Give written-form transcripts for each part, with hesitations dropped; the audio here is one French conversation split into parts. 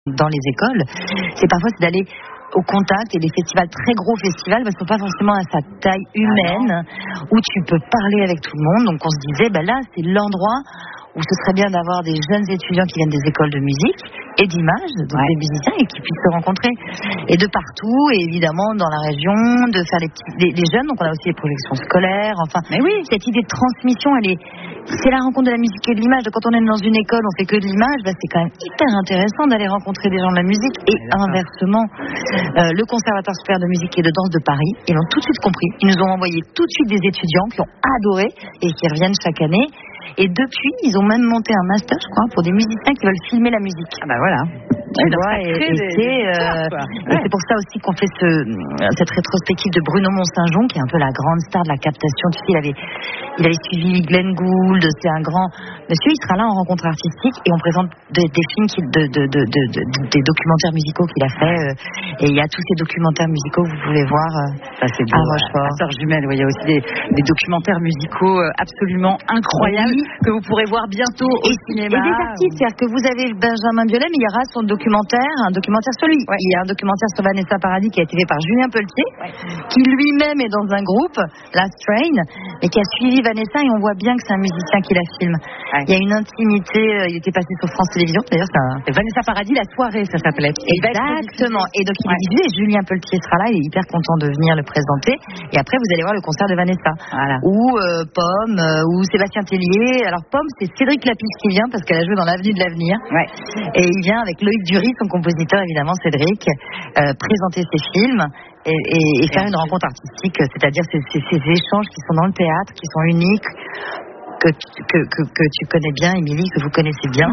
dans les écoles, c'est d'aller au contact, et des festivals, très gros festivals, ne sont pas forcément à sa taille humaine, où tu peux parler avec tout le monde. Donc on se disait, là c'est l'endroit où ce serait bien d'avoir des jeunes étudiants qui viennent des écoles de musique et d'image, donc des musiciens, et qui puissent se rencontrer. Et de partout, et évidemment dans la région, de faire les jeunes, donc on a aussi les projections scolaires, cette idée de transmission, c'est la rencontre de la musique et de l'image. Quand on est dans une école, on fait que de l'image, c'est quand même hyper intéressant d'aller rencontrer des gens de la musique, et inversement. Le Conservatoire supérieur de musique et de danse de Paris, ils l'ont tout de suite compris. Ils nous ont envoyé tout de suite des étudiants qui ont adoré et qui reviennent chaque année. Et depuis, ils ont même monté un master, je crois, pour des musiciens qui veulent filmer la musique. Tu vois, et c'est pour ça aussi qu'on fait cette rétrospective de Bruno Mont-Saint-Jean, qui est un peu la grande star de la captation. Tu sais, il avait suivi Glenn Gould, c'est un grand monsieur. Il sera là en rencontre artistique, et on présente des films, des documentaires musicaux qu'il a fait. Et il y a tous ces documentaires musicaux que vous pouvez voir à Rochefort. À Sœurs-Jumelles, il y a aussi des documentaires musicaux absolument incroyables que vous pourrez voir bientôt au cinéma. Et des artistes, c'est-à-dire que vous avez Benjamin Biolay, mais il y aura son un documentaire sur lui. Il y a un documentaire sur Vanessa Paradis qui a été fait par Julien Pelletier, qui lui-même est dans un groupe, Last Train, mais qui a suivi Vanessa, et on voit bien que c'est un musicien qui la filme. Il y a une intimité, il était passé sur France Télévisions, d'ailleurs Vanessa Paradis, la soirée, ça s'appelait. Exactement. Et donc il est diffusé, et Julien Pelletier sera là, il est hyper content de venir le présenter. Et après vous allez voir le concert de Vanessa, ou Pomme, ou Sébastien Tellier. Alors Pomme, c'est Cédric Lapisse qui vient, parce qu'elle a joué dans l'Avenue de l'Avenir. Et il vient avec Loïc Dury, son compositeur évidemment, Cédric, présenter ses films et faire une rencontre artistique, c'est-à-dire ces échanges qui sont dans le théâtre, qui sont uniques, que tu connais bien, Émilie, que vous connaissez bien,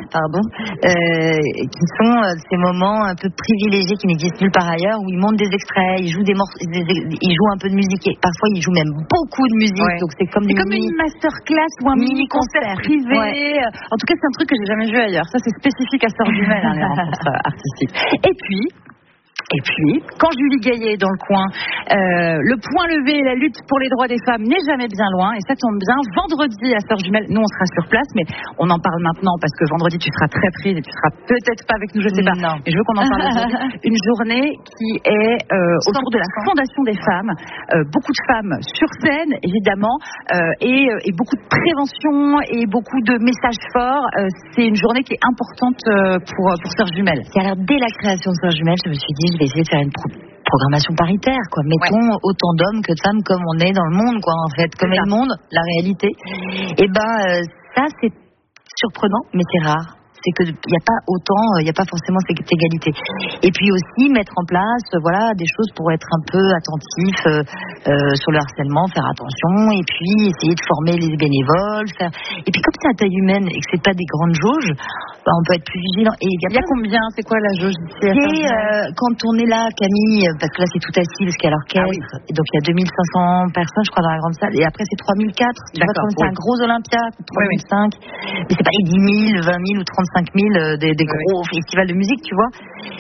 qui sont ces moments un peu privilégiés qui n'existent nulle part ailleurs, où ils montent des extraits, ils jouent des morceaux, ils jouent un peu de musique, et parfois ils jouent même beaucoup de musique, donc c'est comme une masterclass ou un mini-concert privé. En tout cas, c'est un truc que j'ai jamais vu ailleurs. Ça, c'est spécifique à Sœurs-Jumelles, les rencontres artistiques. Et puis, quand Julie Gaillet est dans le coin, le point levé et la lutte pour les droits des femmes n'est jamais bien loin, et ça tombe bien. Vendredi à Sœurs-Jumelles, nous on sera sur place, mais on en parle maintenant parce que vendredi tu seras très prise et tu seras peut-être pas avec nous, je sais pas. Mais je veux qu'on en parle aujourd'hui. Une journée qui est autour de la Fondation des femmes, beaucoup de femmes sur scène évidemment, et beaucoup de prévention et beaucoup de messages forts. C'est une journée qui est importante pour Sœurs-Jumelles. Alors dès la création de Sœurs-Jumelles, je me suis dit, je vais essayer de faire une programmation paritaire, Mettons autant d'hommes que de femmes comme on est dans le monde, en fait. Comme est le monde, la réalité. Et ça, c'est surprenant, mais c'est rare. C'est qu'il n'y a pas autant, il n'y a pas forcément cette égalité. Et puis aussi mettre en place, des choses pour être un peu attentif sur le harcèlement, faire attention, et puis essayer de former les bénévoles. Et puis comme c'est à taille humaine et que c'est pas des grandes jauges, on peut être plus vigilant. Et il y a combien? C'est quoi la jauge ici? Quand on est là, Camille, parce que là c'est tout assis, parce qu'il y a l'orchestre, et donc il y a 2500 personnes, je crois, dans la grande salle, et après c'est 3004. C'est un gros Olympia, 3005. Mais c'est pas les 10 000, 20 000 ou 35 000 des gros festivals de musique, tu vois.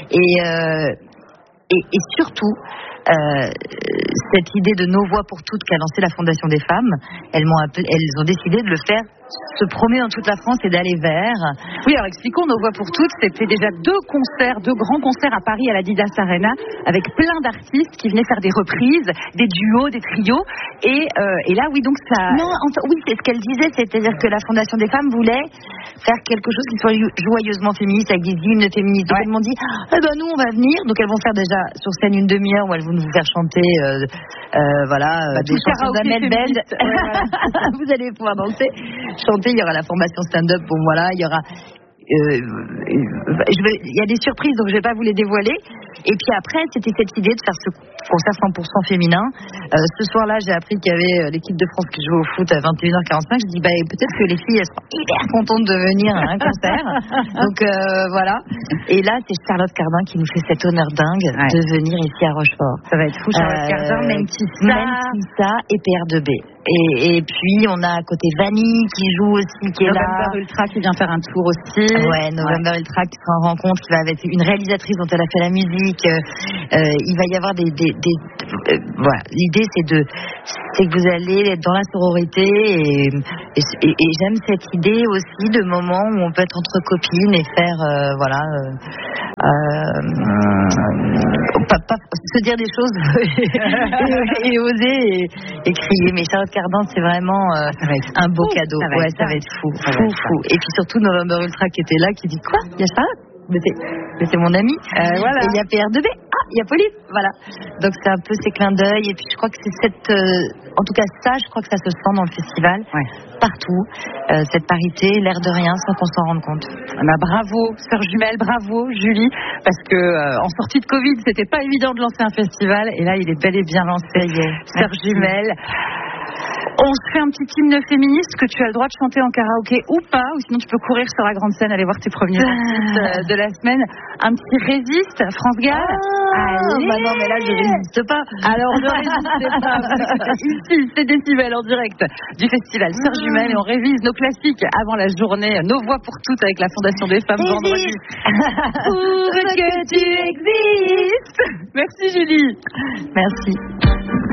Et surtout, cette idée de Nos Voix pour Toutes qu'a lancé la Fondation des femmes, elles ont décidé de le faire se promener dans toute la France et d'aller vers... Oui, alors expliquons, Nos Voix pour Toutes, c'était déjà deux grands concerts à Paris à la Didas Arena, avec plein d'artistes qui venaient faire des reprises, des duos, des trios, et là, donc ça... Non, c'est ce qu'elle disait, c'est-à-dire que la Fondation des femmes voulait faire quelque chose qui soit joyeusement féministe, avec des hymnes féministes. Donc elles m'ont dit, nous on va venir, donc elles vont faire déjà sur scène une demi-heure où elles vont nous faire chanter des chansons d'Amel Bent. Vous allez pouvoir danser, chanter, il y aura la formation stand-up, il y aura il y a des surprises, donc je vais pas vous les dévoiler. Et puis après, c'était cette idée de faire ce concert 100% féminin. Ce soir-là, j'ai appris qu'il y avait l'équipe de France qui joue au foot à 21h45. Je dis peut-être que les filles elles seront hyper contentes de venir à un concert. Donc voilà. Et là, c'est Charlotte Cardin qui nous fait cet honneur dingue de venir ici à Rochefort. Ça va être fou, Charlotte Cardin, Mentissa et PR2B. Et puis on a à côté Vanille qui joue aussi, qui est là. November Ultra qui vient faire un tour aussi. Ouais, November Ultra qui sera en rencontre, qui va avec une réalisatrice dont elle a fait la musique. Il va y avoir voilà. L'idée c'est que vous allez être dans la sororité et j'aime cette idée aussi de moments où on peut être entre copines et faire pas se dire des choses et oser et crier. Mais Charlotte Cardin, c'est vraiment un beau cadeau. Ça va être fou. Et puis surtout November Ultra qui était là, qui dit quoi? Il y a Charlotte? Mais c'est mon ami. Voilà. Et il y a PR2B. Il y a Pauline. Voilà. Donc c'est un peu ces clins d'œil. Et puis je crois que c'est en tout cas ça, je crois que ça se sent dans le festival. Partout. Cette parité, l'air de rien, sans qu'on s'en rende compte. Bravo, sœurs jumelles, bravo, Julie. Parce que en sortie de Covid, c'était pas évident de lancer un festival. Et là, il est bel et bien lancé. Sœurs jumelles. On se fait un petit hymne féministe que tu as le droit de chanter en karaoké ou pas, ou sinon tu peux courir sur la grande scène, aller voir tes premiers artistes de la semaine. Un petit résiste, France Gall. Non, mais là je résiste pas. Alors ne résistez pas. Ici, c'est Décibel en direct du festival Sœurs Jumelles et on révise nos classiques avant la journée, nos voix pour toutes avec la Fondation des Femmes vendredi. Pour que tu existes. Merci Julie. Merci.